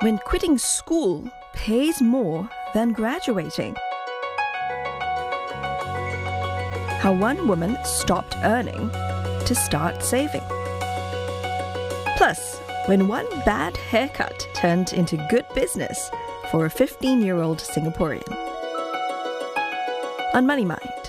when quitting school pays more than graduating. How one woman stopped earning to start saving. Plus, when one bad haircut turned into good business for a 15-year-old Singaporean. On Money Mind.